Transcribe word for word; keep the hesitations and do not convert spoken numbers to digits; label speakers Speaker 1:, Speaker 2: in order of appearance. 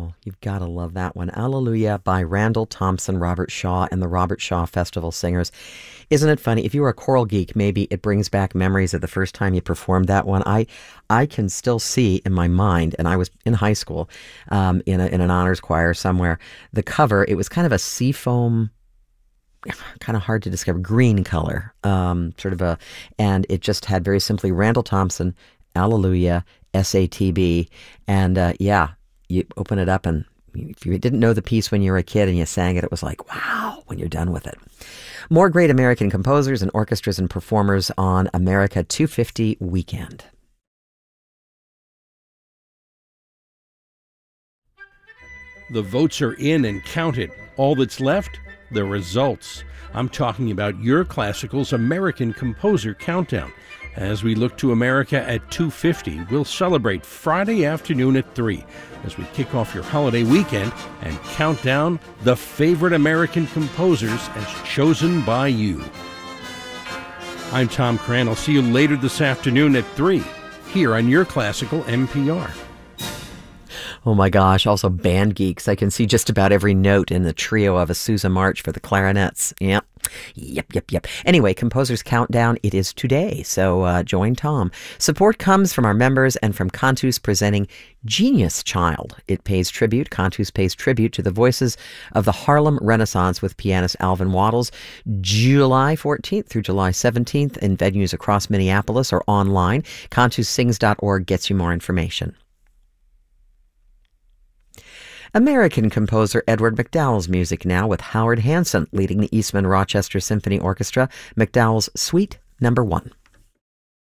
Speaker 1: Oh, you've got to love that one. Alleluia by Randall Thompson, Robert Shaw, and the Robert Shaw Festival Singers. Isn't it funny? If you were a choral geek, maybe it brings back memories of the first time you performed that one. I I can still see in my mind, and I was in high school um, in, a, in an honors choir somewhere, the cover, it was kind of a seafoam, kind of hard to describe, green color, um, sort of a, and it just had very simply Randall Thompson, Alleluia, S A T B, and uh, yeah, you open it up, and if you didn't know the piece when you were a kid and you sang it, it was like, wow, when you're done with it. More great American composers and orchestras and performers on America two fifty Weekend.
Speaker 2: The votes are in and counted. All that's left, the results. I'm talking about Your Classical's American Composer Countdown. As we look to America at two fifty, we'll celebrate Friday afternoon at three as we kick off your holiday weekend and count down the favorite American composers as chosen by you. I'm Tom Cran. I'll see you later this afternoon at three here on Your Classical N P R.
Speaker 1: Oh my gosh, also band geeks. I can see just about every note in the trio of a Sousa March for the clarinets. Yep, yep, yep, yep. Anyway, Composer's Countdown, it is today, so uh, join Tom. Support comes from our members and from Cantus presenting Genius Child. It pays tribute, Cantus pays tribute to the voices of the Harlem Renaissance with pianist Alvin Wattles, July fourteenth through July seventeenth in venues across Minneapolis or online. cantus sings dot org gets you more information. American composer Edward McDowell's music now, with Howard Hanson leading the Eastman Rochester Symphony Orchestra. McDowell's Suite Number One.